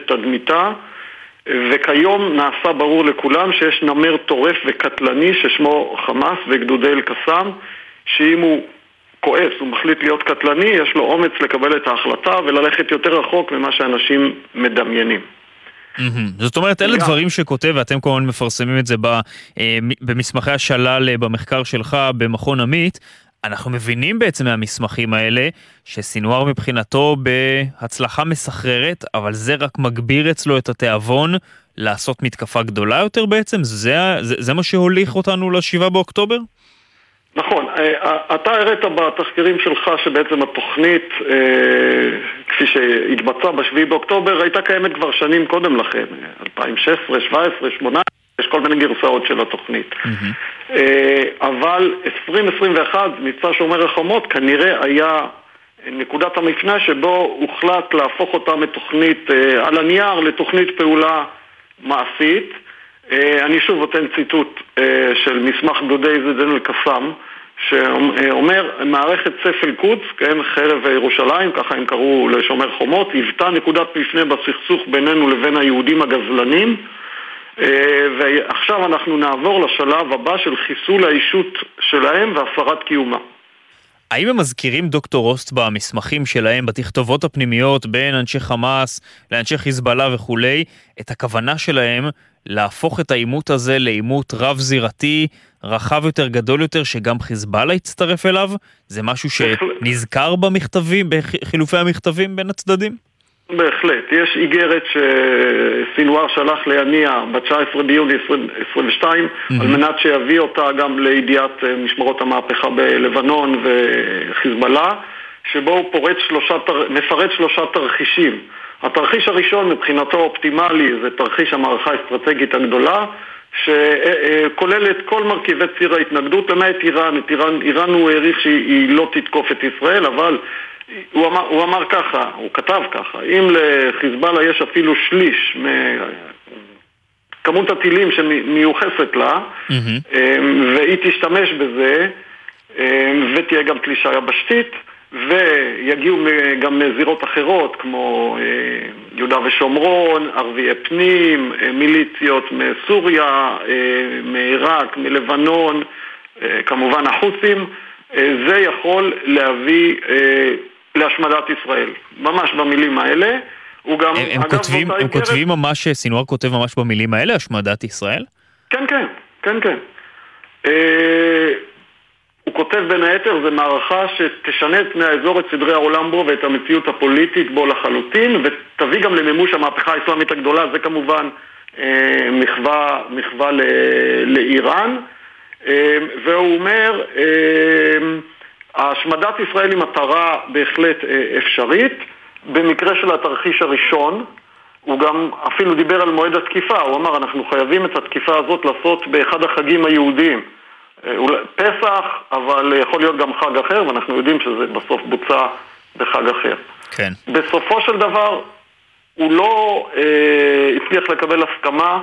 את תדמיתה, וכיום נעשה ברור לכולם שיש נמר טורף וקטלני ששמו חמאס וגדודי אל-קסאם, שאם הוא כועס, הוא מחליט להיות קטלני, יש לו אומץ לקבל את ההחלטה וללכת יותר רחוק ממה שאנשים מדמיינים. זאת אומרת, אלה דברים שכותב, ואתם כמובן מפרסמים את זה במסמכי השלל במחקר שלך במכון עמית. אנחנו מבינים בעצם מהמסמכים האלה שסינואר מבחינתו בהצלחה מסחררת, אבל זה רק מגביר אצלו את התיאבון לעשות מתקפה גדולה יותר בעצם? זה מה שהוליך אותנו ל7 באוקטובר? נכון, אתה הראת בתחקירים שלך שבעצם התוכנית, כפי שהתבצעה ב7 באוקטובר, הייתה קיימת כבר שנים קודם לכן, 2016, 2017, 2018, יש כל מיני גרסאות של התוכנית. אבל 2021, מבצע שומר החומות, כנראה היה נקודת המפנה שבו הוחלט להפוך אותה מתוכנית על הנייר לתוכנית פעולה מעשית. אני שוב אתן ציטוט של מסמך גדודי זדן אל-קסאם, שאומר, מערכת סייף אל-קודס, כן, חרב ירושלים, ככה הם קראו לשומר חומות, היוותה נקודת מפנה בסכסוך בינינו לבין היהודים הגזלנים, ועכשיו אנחנו נעבור לשלב הבא של חיסול האישות שלהם והפרת קיומה. האם הם מזכירים דוקטור רוסט במסמכים שלהם, בתכתובות הפנימיות בין אנשי חמאס לאנשי חיזבאללה וכולי, את הכוונה שלהם להפוך את העימות הזה לעימות רב-זירתי, רחב יותר, גדול יותר, שגם חיזבאללה יצטרף אליו? זה משהו שנזכר במכתבים, בחילופי המכתבים בין הצדדים? בהחלט. יש איגרת שסינואר שלח להניע ב-19 ביוני 2022, על מנת שיביא אותה גם לידיעת משמרות המהפכה בלבנון וחיזבאללה, שבו הוא מפרט 3 תרחישים. התרחיש הראשון מבחינתו אופטימלי, זה תרחיש המערכה האסטרטגית הגדולה, שכולל את כל מרכיבי ציר ההתנגדות, למעט איראן. איראן הוא העריך שהיא לא תתקוף את ישראל, אבל הוא אמר ככה, הוא כתב ככה, אם לחיזבאללה יש אפילו שליש מכמות הטילים שמיוחסת לה, והיא תשתמש בזה, ותהיה גם פלישה יבשתית, ויגיעו גם מזירות אחרות, כמו יהודה ושומרון, ערביי פנים, מיליציות מסוריה, מעיראק, מלבנון, כמובן החות'ים. זה יכול להביא להשמדת ישראל. ממש במילים האלה. הוא גם, הם כותבים ממש, סינואר כותב ממש במילים האלה, השמדת ישראל? כן, כן, כן, כן. הוא כותב בין היתר, זה מערכה שתשנה את פני האזור, את סדרי העולם בו ואת המציאות הפוליטית בו לחלוטין, ותביא גם למימוש המהפכה האסלאמית הגדולה. זה כמובן מחווה לאיראן. והוא אומר, השמדת ישראל היא מטרה בהחלט אפשרית. במקרה של התרחיש הראשון, הוא גם אפילו דיבר על מועד התקיפה. הוא אמר, אנחנו חייבים את התקיפה הזאת לעשות באחד החגים היהודיים. פסח, אבל יכול להיות גם חג אחר, ואנחנו יודעים שזה בסוף בוצע בחג אחר. כן. בסופו של דבר, הוא לא הצליח לקבל הסכמה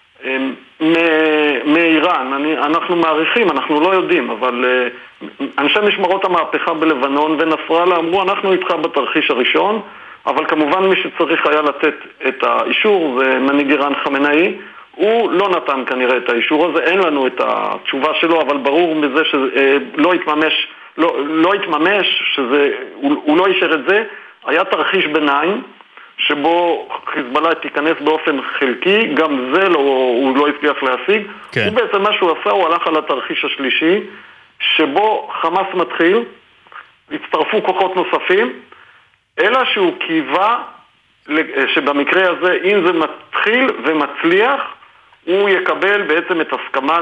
מאיראן. אנחנו מעריכים, אנחנו לא יודעים, אבל אנשי משמרות המהפכה בלבנון ונסראללה אמרו, אנחנו איתך בתרחיש הראשון, אבל כמובן מי שצריך היה לתת את האישור זה מנהיג איראן חמינאי. הוא לא נתן כנראה את האישור הזה, אין לנו את התשובה שלו, אבל ברור מזה שלא התממש, לא התממש, הוא לא אישר את זה. היה תרחיש ביניים, שבו חיזבאללה תיכנס באופן חלקי, גם זה הוא לא הצליח להשיג. כן. הוא בעצם מה שהוא עשה, הוא הלך על התרחיש השלישי, שבו חמאס מתחיל, הצטרפו כוחות נוספים, אלא שהוא קיווה שבמקרה הזה, אם זה מתחיל ומצליח, הוא יקבל בעצם את הסכמת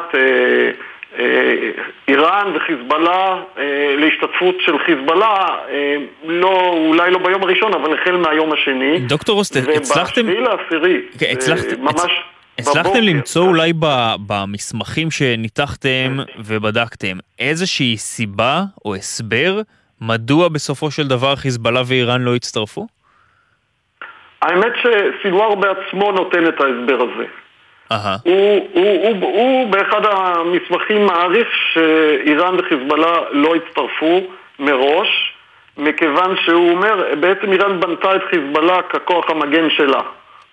איראן וחיזבאללה להשתתפות של חיזבאללה, אולי לא ביום הראשון, אבל החל מהיום השני. דוקטור רוסט, הצלחתם בבוקר, למצוא אולי במסמכים שניתחתם ובדקתם איזושהי סיבה או הסבר מדוע בסופו של דבר חיזבאללה ואיראן לא הצטרפו? האמת שסינואר בעצמו נותן את ההסבר הזה. הוא באחד המסמכים מעריך שאיראן וחיזבאללה לא הצטרפו מראש, מכיוון שהוא אומר, בעצם איראן בנתה את חיזבאללה ככוח המגן שלה.